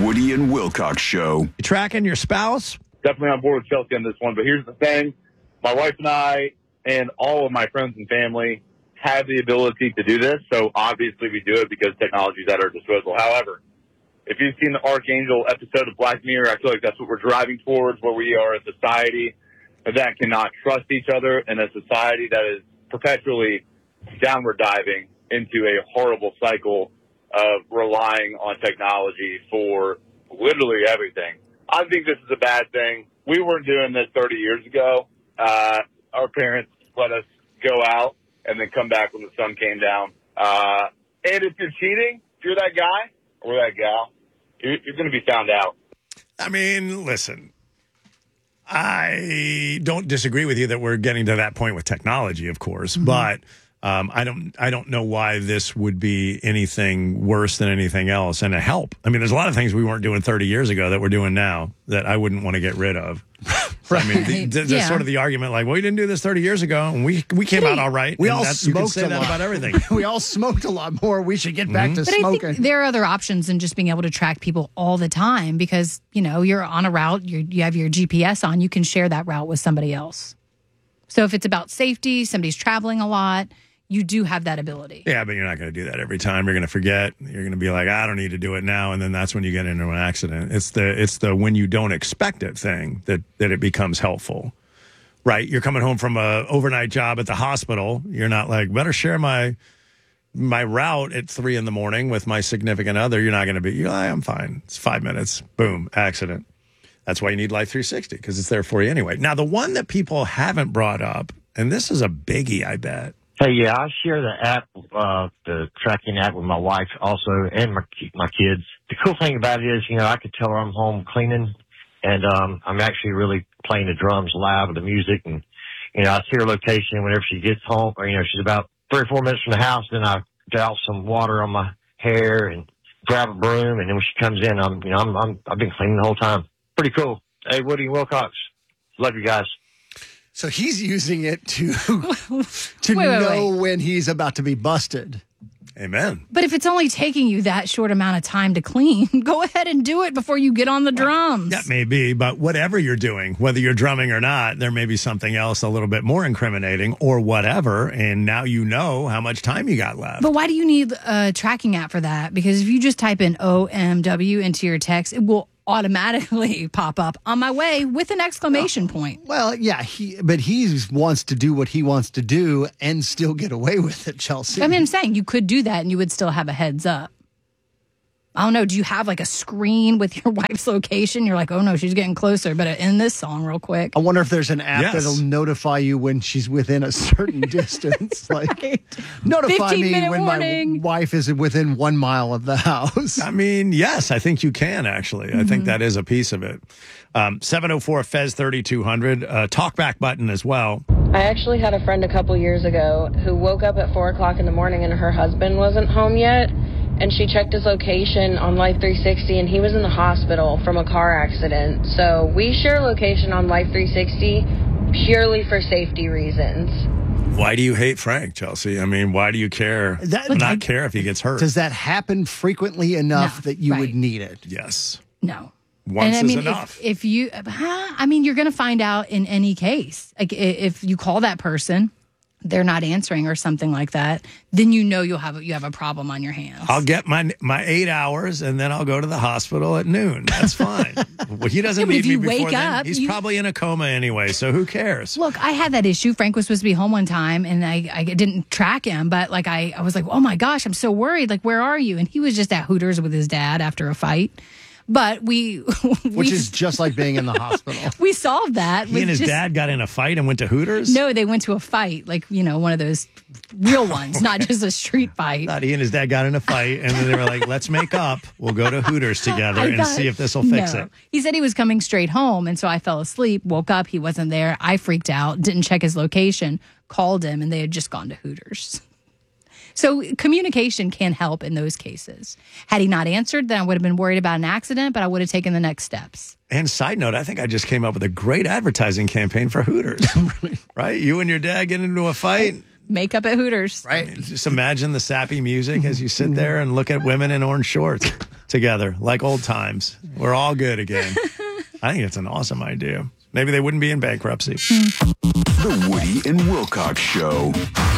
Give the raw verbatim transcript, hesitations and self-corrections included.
Woody and Wilcox Show. You tracking your spouse? Definitely on board with Chelsea on this one. But here's the thing. My wife and I and all of my friends and family have the ability to do this. So obviously we do it because technology is at our disposal. However, if you've seen the Archangel episode of Black Mirror, I feel like that's what we're driving towards, where we are a society that cannot trust each other and a society that is perpetually downward diving into a horrible cycle of relying on technology for literally everything. I think this is a bad thing. We weren't doing this thirty years ago. Uh, our parents let us go out and then come back when the sun came down. Uh, and if you're cheating, if you're that guy or that gal, you're, you're going to be found out. I mean, listen, I don't disagree with you that we're getting to that point with technology, of course, mm-hmm. but um, I don't I don't know why this would be anything worse than anything else and a help. I mean, there's a lot of things we weren't doing thirty years ago that we're doing now that I wouldn't want to get rid of. Right. I mean, the, the, yeah. sort of the argument like, well, we didn't do this thirty years ago, and we we came out all right. We all smoked you can say a that lot. about everything. We all smoked a lot more. We should get mm-hmm. back to but smoking. I think there are other options than just being able to track people all the time because, you know, you're on a route, you're, you have your G P S on, you can share that route with somebody else. So if it's about safety, somebody's traveling a lot, you do have that ability. Yeah, but you're not going to do that every time. You're going to forget. You're going to be like, I don't need to do it now, and then that's when you get into an accident. It's the it's the when you don't expect it thing that that it becomes helpful, right? You're coming home from a overnight job at the hospital. You're not like, better share my my route at three in the morning with my significant other. You're not going to be. You're like, I'm fine. It's five minutes. Boom, accident. That's why you need Life three sixty because it's there for you anyway. Now, the one that people haven't brought up, and this is a biggie, I bet. Hey, yeah, I share the app, uh, the tracking app with my wife also and my my kids. The cool thing about it is, you know, I could tell her I'm home cleaning, and um, I'm actually really playing the drums loud with the music, and you know, I see her location whenever she gets home, or you know, she's about three or four minutes from the house. Then I douse some water on my hair and grab a broom, and then when she comes in, I'm, you know, I'm, I'm I've been cleaning the whole time. Pretty cool. Hey, Woody Wilcox, love you guys. So he's using it to to wait, wait, know wait. when he's about to be busted. Amen. But if it's only taking you that short amount of time to clean, go ahead and do it before you get on the drums. That may be, but whatever you're doing, whether you're drumming or not, there may be something else a little bit more incriminating or whatever, and now you know how much time you got left. But why do you need a tracking app for that? Because if you just type in O M W into your text, it will automatically pop up on my way with an exclamation point. Well, yeah, he but he wants to do what he wants to do and still get away with it, Chelsea. I mean, I'm saying you could do that and you would still have a heads up. I don't know. Do you have like a screen with your wife's location? You're like, oh no, she's getting closer. But end this song real quick. I wonder if there's an app Yes. that'll notify you when she's within a certain distance. Like, Right. notify me fifteen-minute when warning. my wife is within one mile of the house. I mean, yes, I think you can, actually. I think that is a piece of it. Um, seven oh four F E Z thirty-two hundred, uh, talkback button as well. I actually had a friend a couple years ago who woke up at four o'clock in the morning and her husband wasn't home yet. And she checked his location on Life three sixty, and he was in the hospital from a car accident. So we share location on Life three sixty purely for safety reasons. Why do you hate Frank, Chelsea? I mean, why do you care? That- not I- care if he gets hurt. Does that happen frequently enough No, that you right. would need it? Yes. No. Once and I is mean, enough. If, if you, huh, I mean, you're going to find out in any case. Like i- if you call that person, they're not answering or something like that, then you know you'll have you have a problem on your hands. I'll get my my eight hours and then I'll go to the hospital at noon. That's fine. Well, he doesn't Yeah, but need if me you before wake then. up, He's you- probably in a coma anyway, so who cares? Look, I had that issue. Frank was supposed to be home one time, and I, I didn't track him. But like I, I was like, oh my gosh, I'm so worried. Like, where are you? And he was just at Hooters with his dad after a fight. But we, Which we, is just like being in the hospital. we solved that. He with and his just- dad got in a fight and went to Hooters? No, they went to a fight, like you know, one of those real ones, not just a street fight. Thought he and his dad got in a fight, and then they were like, let's make up. We'll go to Hooters together I and thought- see if this will fix no. it. He said he was coming straight home, and so I fell asleep, woke up, he wasn't there. I freaked out, didn't check his location, called him, and they had just gone to Hooters. So communication can help in those cases. Had he not answered, then I would have been worried about an accident, but I would have taken the next steps. And side note, I think I just came up with a great advertising campaign for Hooters. Right? You and your dad get into a fight. Makeup at Hooters. Right. Just imagine the sappy music as you sit there and look at women in orange shorts. together like old times. We're all good again. I think it's an awesome idea. Maybe they wouldn't be in bankruptcy. The Woody and Wilcox Show.